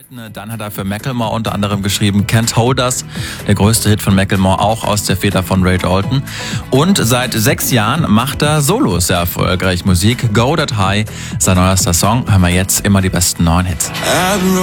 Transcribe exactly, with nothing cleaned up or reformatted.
Dann hat er für Macklemore unter anderem geschrieben Can't Hold Us, der größte Hit von Macklemore, auch aus der Feder von Ray Dalton. Und seit sechs Jahren macht er solo sehr erfolgreich Musik. Go That High, sein neuester Song. Hören wir jetzt immer die besten neuen Hits.